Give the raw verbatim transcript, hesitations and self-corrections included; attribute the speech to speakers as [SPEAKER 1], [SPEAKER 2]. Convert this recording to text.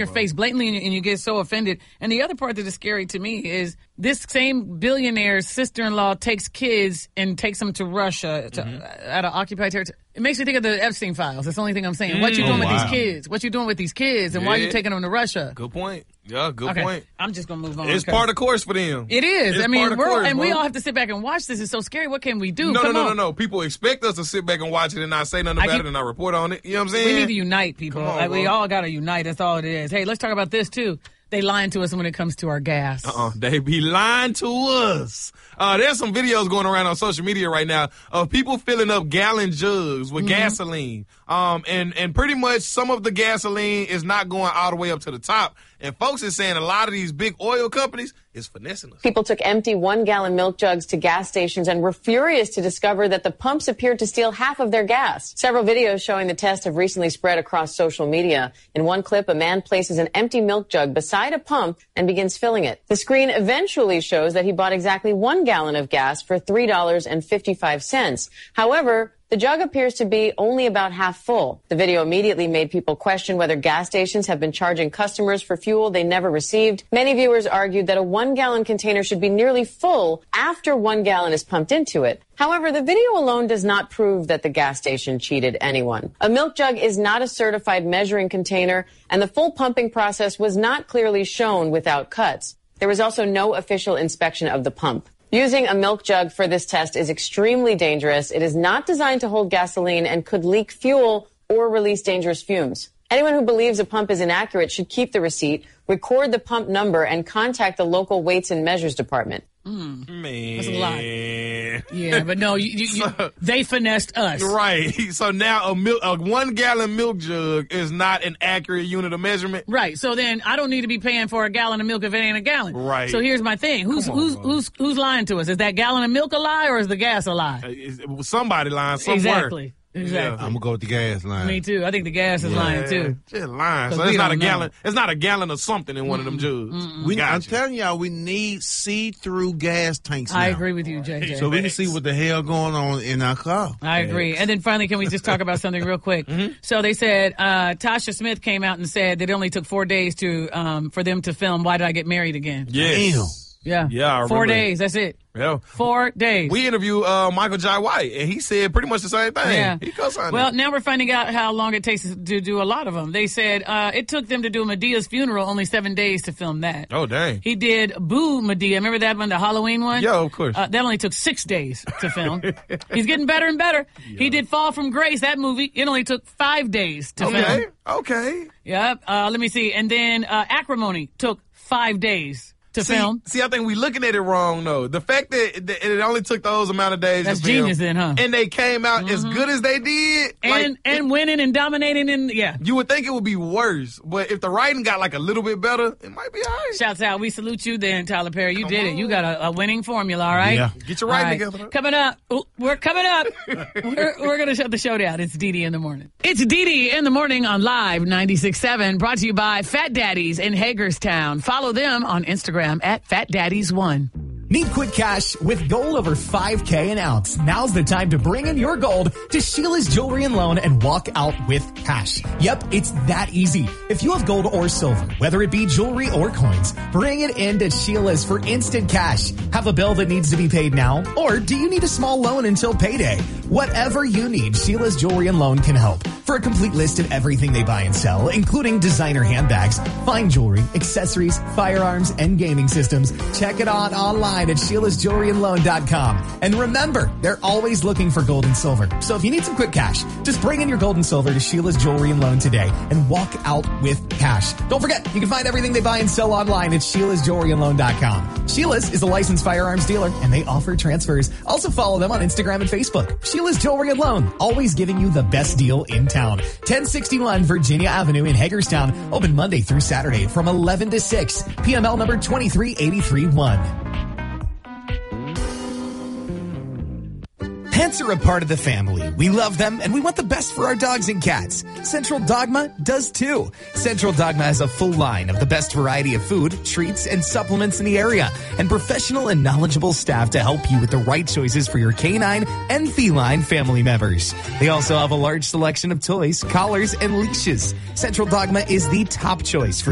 [SPEAKER 1] your face blatantly and you, and you get so offended. And the other part that is scary to me is this same billionaire's sister-in-law takes kids and takes them to Russia to, mm-hmm. out of occupied territory. It makes me think of the Epstein files. That's the only thing I'm saying. Mm, what you doing oh, with wow. these kids? What you doing with these kids? And yeah. why are you taking them to Russia?
[SPEAKER 2] Good point. Yeah, good
[SPEAKER 1] okay.
[SPEAKER 2] point.
[SPEAKER 1] I'm just going to move on.
[SPEAKER 2] It's part of the course for them.
[SPEAKER 1] It is.
[SPEAKER 2] It's
[SPEAKER 1] I mean,
[SPEAKER 2] part
[SPEAKER 1] we're,
[SPEAKER 2] of course,
[SPEAKER 1] and
[SPEAKER 2] bro.
[SPEAKER 1] we all have to sit back and watch this. It's so scary. What can we do?
[SPEAKER 2] No,
[SPEAKER 1] Come
[SPEAKER 2] no, no,
[SPEAKER 1] on.
[SPEAKER 2] no, no. People expect us to sit back and watch it and not say nothing about
[SPEAKER 1] keep,
[SPEAKER 2] it and not report on it. You know what I'm saying?
[SPEAKER 1] We need to unite, people.
[SPEAKER 2] On,
[SPEAKER 1] like, we all got to unite. That's all it is. Hey, let's talk about this, too. They lying to us when it comes to our gas.
[SPEAKER 2] Uh-uh. They be lying to us. Uh, there's some videos going around on social media right now of people filling up gallon jugs with mm-hmm. gasoline. Um, and, and pretty much some of the gasoline is not going all the way up to the top. And folks is saying a lot of these big oil companies is finessing us.
[SPEAKER 3] People took empty one-gallon milk jugs to gas stations and were furious to discover that the pumps appeared to steal half of their gas. Several videos showing the test have recently spread across social media. In one clip, a man places an empty milk jug beside a pump and begins filling it. The screen eventually shows that he bought exactly one gallon of gas for three dollars and fifty-five cents. However, the jug appears to be only about half full. The video immediately made people question whether gas stations have been charging customers for fuel they never received. Many viewers argued that a one-gallon container should be nearly full after one gallon is pumped into it. However, the video alone does not prove that the gas station cheated anyone. A milk jug is not a certified measuring container, and the full pumping process was not clearly shown without cuts. There was also no official inspection of the pump. Using a milk jug for this test is extremely dangerous. It is not designed to hold gasoline and could leak fuel or release dangerous fumes. Anyone who believes a pump is inaccurate should keep the receipt, record the pump number, and contact the local weights and measures department.
[SPEAKER 1] Mm.
[SPEAKER 2] Man.
[SPEAKER 1] That's a lot. Yeah, but no, you, you, you, so, they finessed us.
[SPEAKER 2] Right. So now a, milk, a one-gallon milk jug is not an accurate unit of measurement.
[SPEAKER 1] Right. So then I don't need to be paying for a gallon of milk if it ain't a gallon.
[SPEAKER 2] Right.
[SPEAKER 1] So here's my thing. Who's on, who's bro. who's who's lying to us? Is that gallon of milk a lie or is the gas a lie?
[SPEAKER 2] Uh, somebody lying somewhere.
[SPEAKER 1] Exactly. Exactly.
[SPEAKER 4] Yeah. I'm gonna go with the gas line.
[SPEAKER 1] Me too. I think the gas is
[SPEAKER 2] yeah,
[SPEAKER 1] lying too.
[SPEAKER 2] Just lying. So it's not a know. gallon. It's not a gallon of something in one mm-mm, of them jugs.
[SPEAKER 4] We,
[SPEAKER 2] gotcha.
[SPEAKER 4] I'm telling y'all, we need see-through gas tanks now.
[SPEAKER 1] I agree with you, J J.
[SPEAKER 4] So we can see what the hell going on in our car.
[SPEAKER 1] I agree. And then finally, can we just talk about something real quick? Mm-hmm. So they said uh, Tasha Smith came out and said that it only took four days to um, for them to film Why Did I Get Married Again?
[SPEAKER 2] Yes.
[SPEAKER 4] Damn.
[SPEAKER 1] Yeah.
[SPEAKER 2] Yeah. I
[SPEAKER 1] Four
[SPEAKER 2] remember.
[SPEAKER 1] days. That's it.
[SPEAKER 2] Yeah.
[SPEAKER 1] Four days.
[SPEAKER 2] We interviewed uh, Michael Jai White, and he said pretty much the same thing.
[SPEAKER 1] Yeah.
[SPEAKER 2] He co-signed
[SPEAKER 1] Well,
[SPEAKER 2] it.
[SPEAKER 1] now we're finding out how long it takes to do a lot of them. They said uh, it took them to do Medea's funeral only seven days to film that.
[SPEAKER 2] Oh, dang.
[SPEAKER 1] He did Boo Medea. Remember that one, the Halloween one?
[SPEAKER 2] Yeah, of course.
[SPEAKER 1] Uh, that only took six days to film. He's getting better and better. Yeah. He did Fall from Grace, that movie. It only took five days to
[SPEAKER 2] okay.
[SPEAKER 1] film.
[SPEAKER 2] Okay, okay.
[SPEAKER 1] Yep. Uh, let me see. And then uh, Acrimony took five days. To
[SPEAKER 2] see,
[SPEAKER 1] film.
[SPEAKER 2] See, I think we looking at it wrong, though. The fact that, that it only took those amount of days
[SPEAKER 1] That's
[SPEAKER 2] to film.
[SPEAKER 1] That's genius then, huh?
[SPEAKER 2] And they came out mm-hmm. as good as they did.
[SPEAKER 1] And
[SPEAKER 2] like,
[SPEAKER 1] and
[SPEAKER 2] it,
[SPEAKER 1] winning and dominating and, yeah.
[SPEAKER 2] You would think it would be worse. But if the writing got like a little bit better, it might be all right.
[SPEAKER 1] Shouts out. We salute you then, Tyler Perry. You
[SPEAKER 2] Come
[SPEAKER 1] did
[SPEAKER 2] on.
[SPEAKER 1] it. You got a, a winning formula, all right?
[SPEAKER 4] Yeah.
[SPEAKER 2] Get your writing
[SPEAKER 1] right.
[SPEAKER 2] together.
[SPEAKER 1] Coming up. We're coming up. we're we're going to shut the show down. It's Dee Dee in the Morning. It's Dee Dee in the Morning on Live ninety-six point seven, brought to you by Fat Daddies in Hagerstown. Follow them on Instagram at Fat Daddies one.
[SPEAKER 5] Need quick cash with gold over five K an ounce? Now's the time to bring in your gold to Sheila's Jewelry and Loan and walk out with cash. Yep, it's that easy. If you have gold or silver, whether it be jewelry or coins, bring it in to Sheila's for instant cash. Have a bill that needs to be paid now? Or do you need a small loan until payday? Whatever you need, Sheila's Jewelry and Loan can help. For a complete list of everything they buy and sell, including designer handbags, fine jewelry, accessories, firearms, and gaming systems, check it out online at Sheila's Jewelry and Loan dot com. And remember, they're always looking for gold and silver. So if you need some quick cash, just bring in your gold and silver to Sheila's Jewelry and Loan today and walk out with cash. Don't forget, you can find everything they buy and sell online at Sheila's Jewelry and Loan dot com. Sheila's is a licensed firearms dealer, and they offer transfers. Also follow them on Instagram and Facebook. Sheila's Jewelry and Loan, always giving you the best deal in town. ten sixty-one Virginia Avenue in Hagerstown, open Monday through Saturday from eleven to six. P M L number two three eight three one. Pets are a part of the family. We love them, and we want the best for our dogs and cats. Central Dogma does too. Central Dogma has a full line of the best variety of food, treats, and supplements in the area, and professional and knowledgeable staff to help you with the right choices for your canine and feline family members. They also have a large selection of toys, collars, and leashes. Central Dogma is the top choice for